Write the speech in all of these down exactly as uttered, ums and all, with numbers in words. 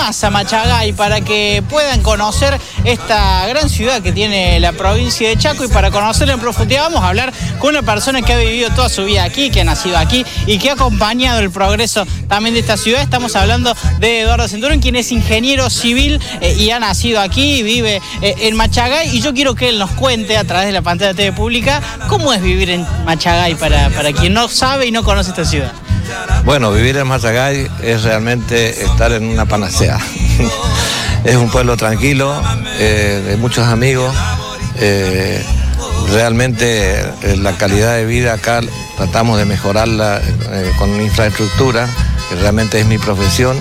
más a Machagay para que puedan conocer esta gran ciudad que tiene la provincia de Chaco, y para conocerla en profundidad vamos a hablar con una persona que ha vivido toda su vida aquí, que ha nacido aquí y que ha acompañado el progreso también de esta ciudad. Estamos hablando de Eduardo Centurión, quien es ingeniero civil eh, y ha nacido aquí y vive eh, en Machagay, y yo quiero que él nos cuente a través de la pantalla de T V Pública cómo es vivir en Machagay para, para quien no sabe y no conoce esta ciudad. Bueno, vivir en Machagay es realmente estar en una panacea. Es un pueblo tranquilo, eh, de muchos amigos. Eh, realmente eh, la calidad de vida acá tratamos de mejorarla eh, con infraestructura, que realmente es mi profesión.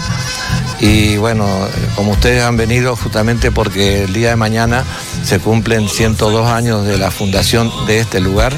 Y bueno, como ustedes han venido justamente porque el día de mañana se cumplen ciento dos años de la fundación de este lugar.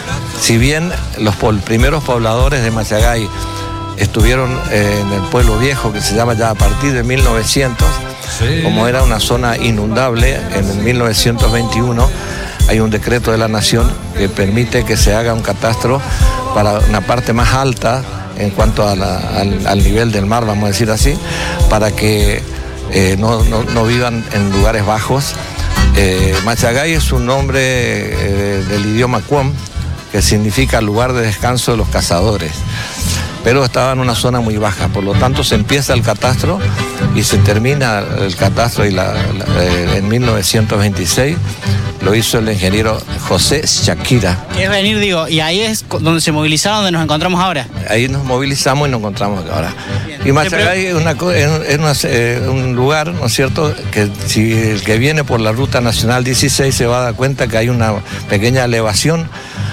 Si bien los primeros pobladores de Machagay estuvieron eh, en el pueblo viejo, que se llama ya a partir de mil novecientos, sí. Como era una zona inundable, en mil novecientos veintiuno hay un decreto de la Nación que permite que se haga un catastro para una parte más alta en cuanto a la, al, al nivel del mar, vamos a decir así, para que eh, no, no, no vivan en lugares bajos. Eh, Machagay es un nombre eh, del idioma Cuom, que significa lugar de descanso de los cazadores, pero estaba en una zona muy baja, por lo tanto se empieza el catastro y se termina el catastro y la, la, eh, en mil novecientos veintiséis lo hizo el ingeniero José Shakira. ¿Qué es venir, digo? Y ahí es donde se movilizaron, donde nos encontramos ahora. Ahí nos movilizamos y nos encontramos ahora. Bien. Y Machagay es, una, es, una, es un lugar, ¿no es cierto?, que si el que viene por la Ruta Nacional dieciséis se va a dar cuenta que hay una pequeña elevación.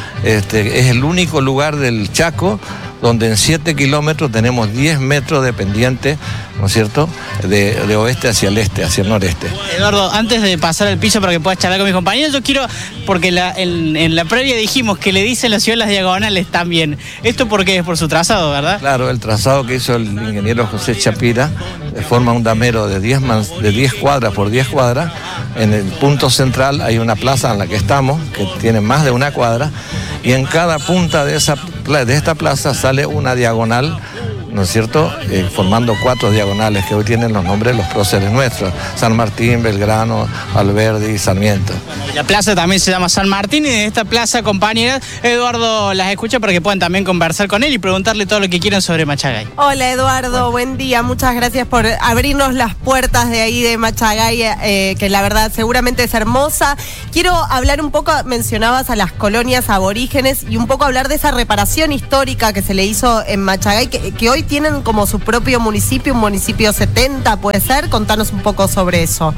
Este, es el único lugar del Chaco donde en siete kilómetros tenemos diez metros de pendiente, ¿no es cierto?, de, de oeste hacia el este, hacia el noreste. Eduardo, antes de pasar el piso para que puedas charlar con mis compañeros, yo quiero, porque la, en, en la previa dijimos que le dicen la ciudad las diagonales también. ¿Esto por qué? Es por su trazado, ¿verdad? Claro, el trazado que hizo el ingeniero José Chapira forma un damero de diez, man, de diez cuadras por diez cuadras. En el punto central hay una plaza en la que estamos, que tiene más de una cuadra, y en cada punta de, esa, de esta plaza sale una diagonal, ¿no es cierto?, eh, formando cuatro diagonales que hoy tienen los nombres de los próceres nuestros: San Martín, Belgrano, Alberdi y Sarmiento. La plaza también se llama San Martín, y de esta plaza, compañeras, Eduardo las escucha para que puedan también conversar con él y preguntarle todo lo que quieran sobre Machagay. Hola, Eduardo, bueno. Buen día, muchas gracias por abrirnos las puertas de ahí de Machagay, eh, que la verdad seguramente es hermosa. Quiero hablar un poco, mencionabas a las colonias aborígenes, y un poco hablar de esa reparación histórica que se le hizo en Machagay, que, que hoy tienen como su propio municipio, un municipio setenta, ¿puede ser? Contanos un poco sobre eso.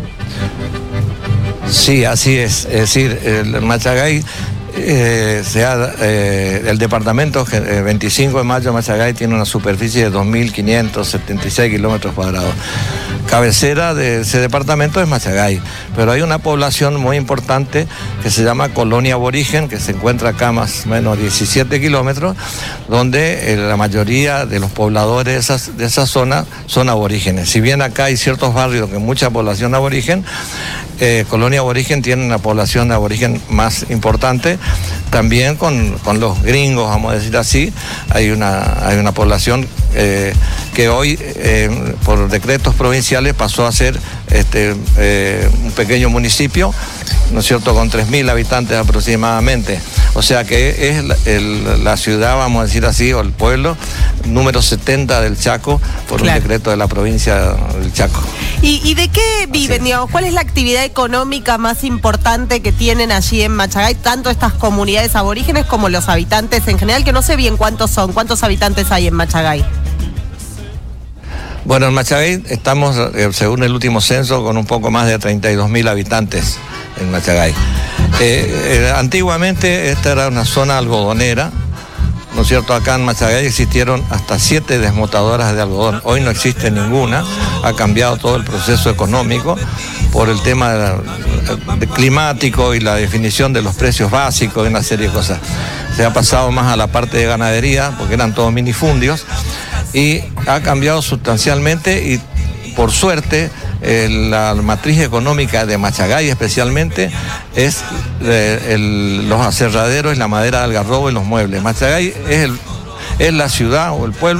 Sí, así es. Es decir, el Machagay, eh, se ha, eh, el departamento eh, veinticinco de mayo de Machagay tiene una superficie de dos mil quinientos setenta y seis kilómetros cuadrados. Cabecera de ese departamento es Machagay, pero hay una población muy importante que se llama Colonia Aborigen, que se encuentra acá más o menos diecisiete kilómetros, donde eh, la mayoría de los pobladores de, esas, de esa zona son aborígenes. Si bien acá hay ciertos barrios con mucha población aborigen, eh, Colonia Aborigen tiene una población aborigen más importante. También con, con los gringos, vamos a decir así, hay una, hay una población eh, que hoy, eh, por decretos provinciales, pasó a ser este, eh, un pequeño municipio, ¿no es cierto?, con tres mil habitantes aproximadamente. O sea que es la, el, la ciudad, vamos a decir así, o el pueblo número setenta del Chaco, por claro. un decreto de la provincia del Chaco. ¿Y, y de qué viven, digamos? ¿Cuál es la actividad económica más importante que tienen allí en Machagay, tanto estas comunidades aborígenes como los habitantes en general, que no sé bien cuántos son, cuántos habitantes hay en Machagay? Bueno, en Machagay estamos, eh, según el último censo, con un poco más de treinta y dos mil habitantes en Machagay. Eh, eh, antiguamente esta era una zona algodonera, ¿no es cierto? Acá en Machagay existieron hasta siete desmotadoras de algodón. Hoy no existe ninguna. Ha cambiado todo el proceso económico por el tema de, de climático y la definición de los precios básicos y una serie de cosas. Se ha pasado más a la parte de ganadería, porque eran todos minifundios, y ha cambiado sustancialmente, y por suerte eh, la matriz económica de Machagay especialmente es eh, el, los aserraderos, la madera de algarrobo y los muebles. Machagay es, el, es la ciudad o el pueblo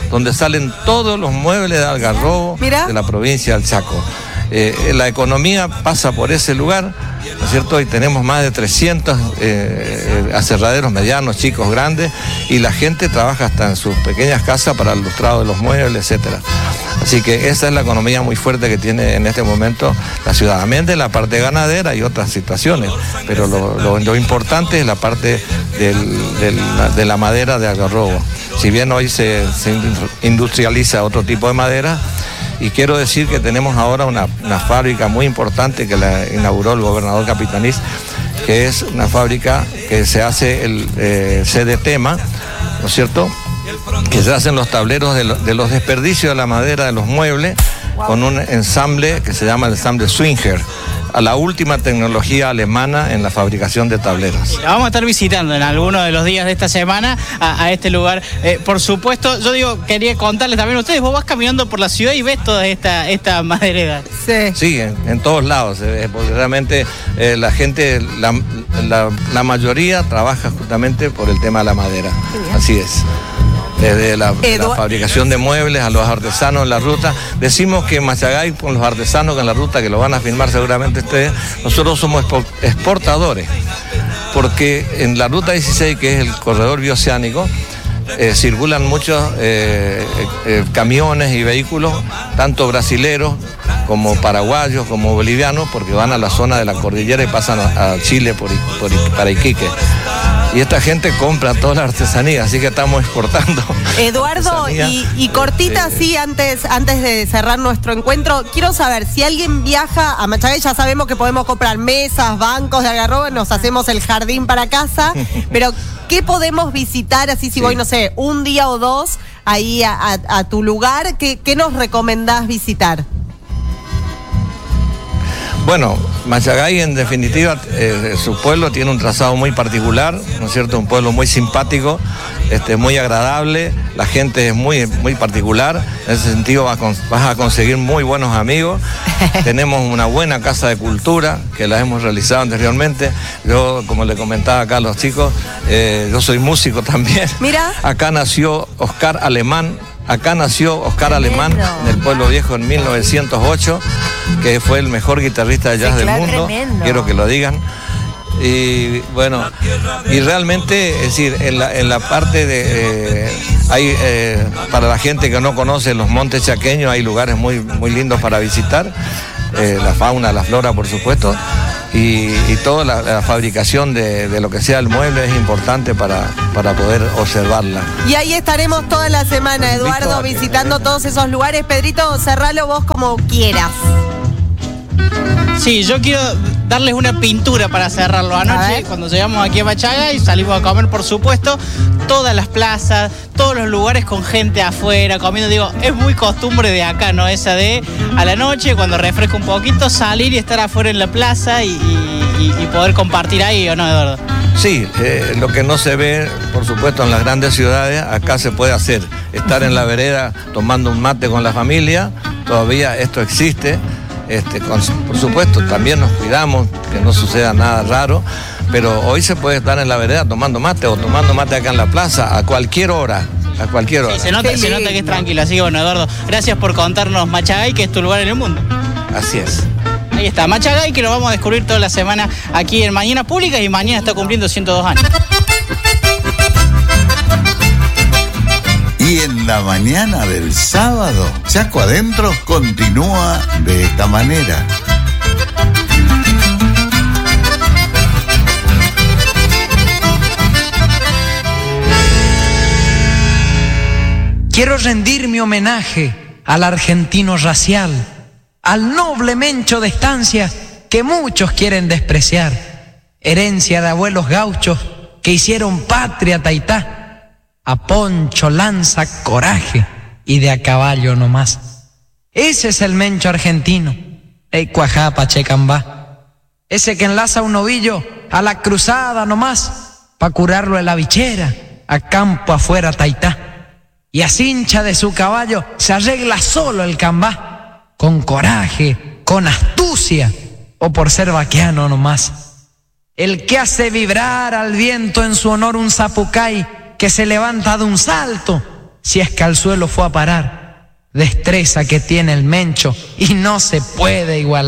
donde salen todos los muebles de Algarrobo, Mira. de la provincia del Chaco. Eh, la economía pasa por ese lugar, ¿no es cierto? Y tenemos más de trescientos eh, aserraderos medianos, chicos, grandes, y la gente trabaja hasta en sus pequeñas casas para el lustrado de los muebles, etcétera. Así que esa es la economía muy fuerte que tiene en este momento la ciudad. También de la parte ganadera y otras situaciones, pero lo, lo, lo importante es la parte del, del, de la madera de Algarrobo. Si bien hoy se, se industrializa otro tipo de madera, y quiero decir que tenemos ahora una, una fábrica muy importante que la inauguró el gobernador Capitanich, que es una fábrica que se hace el eh, C D Tema, ¿no es cierto?, que se hacen los tableros de, lo, de los desperdicios de la madera de los muebles, wow, con un ensamble que se llama el ensamble Swinger, a la última tecnología alemana en la fabricación de tableros. La vamos a estar visitando en alguno de los días de esta semana a, a este lugar. Eh, por supuesto, yo digo, quería contarles también a ustedes, vos vas caminando por la ciudad y ves toda esta, esta maderera. Sí. Sí, en, en todos lados, eh, porque realmente eh, la gente, la, la, la mayoría trabaja justamente por el tema de la madera. Sí. Así es. Desde la, la fabricación de muebles a los artesanos en la ruta. Decimos que en Machagay, con los artesanos en la ruta, que lo van a filmar seguramente ustedes, nosotros somos exportadores, porque en la ruta dieciséis, que es el corredor bioceánico, eh, circulan muchos eh, eh, camiones y vehículos, tanto brasileros como paraguayos, como bolivianos, porque van a la zona de la cordillera y pasan a, a Chile por, por, para Iquique. Y esta gente compra toda la artesanía, así que estamos exportando. Eduardo, y, y cortita así, sí, antes, antes de cerrar nuestro encuentro, quiero saber, si alguien viaja a Machagay, ya sabemos que podemos comprar mesas, bancos de Algarrobo, nos hacemos el jardín para casa, pero ¿qué podemos visitar así si sí. voy, no sé, un día o dos ahí a, a, a tu lugar? ¿Qué, qué nos recomendás visitar? Bueno, Machagay en definitiva, eh, su pueblo tiene un trazado muy particular, ¿no es cierto? Un pueblo muy simpático, este, muy agradable, la gente es muy, muy particular, en ese sentido vas, con, vas a conseguir muy buenos amigos. Tenemos una buena casa de cultura que la hemos realizado anteriormente. Yo, como le comentaba acá a los chicos, eh, yo soy músico también. Mira. Acá nació Oscar Alemán. Acá nació Oscar Tremendo. Alemán en el Pueblo Viejo en mil novecientos ocho, que fue el mejor guitarrista de jazz sí, claro, del mundo. Tremendo. Quiero que lo digan. Y bueno, y realmente, es decir, en la, en la parte de, eh, hay, eh, para la gente que no conoce los montes chaqueños, hay lugares muy, muy lindos para visitar, eh, la fauna, la flora, por supuesto. Y, y toda la, la fabricación de, de lo que sea el mueble es importante para, para poder observarla. Y ahí estaremos toda la semana, Eduardo, visitando todos esos lugares. Pedrito, cerralo vos como quieras. Sí, yo quiero darles una pintura para cerrarlo. Anoche, cuando llegamos aquí a Machagay, salimos a comer, por supuesto, todas las plazas, todos los lugares con gente afuera, comiendo. Digo, es muy costumbre de acá, ¿no? Esa de a la noche, cuando refresca un poquito, salir y estar afuera en la plaza y, y, y poder compartir ahí, ¿o no, Eduardo? Sí, eh, lo que no se ve, por supuesto, en las grandes ciudades, acá se puede hacer. Estar en la vereda tomando un mate con la familia, todavía esto existe. Este, con, por supuesto, también nos cuidamos, que no suceda nada raro, pero hoy se puede estar en la vereda tomando mate o tomando mate acá en la plaza a cualquier hora, a cualquier hora. Sí, se nota, se nota que es tranquilo, así que bueno, Eduardo, gracias por contarnos Machagay, que es tu lugar en el mundo. Así es. Ahí está, Machagay, que lo vamos a descubrir toda la semana aquí en Mañana Pública, y mañana está cumpliendo ciento dos años. Y en la mañana del sábado, Chaco Adentro continúa de esta manera. Quiero rendir mi homenaje al argentino racial, al noble mencho de estancia que muchos quieren despreciar, herencia de abuelos gauchos que hicieron patria taitá, a poncho, lanza, coraje y de a caballo nomás. Ese es el mencho argentino, el cuajá pachecambá, ese que enlaza un novillo a la cruzada nomás, pa' curarlo de la bichera, a campo afuera taitá, y a cincha de su caballo se arregla solo el cambá, con coraje, con astucia, o por ser vaquiano nomás. El que hace vibrar al viento en su honor un zapucay, que se levanta de un salto, si es que al suelo fue a parar. Destreza que tiene el Mencho y no se puede igualar.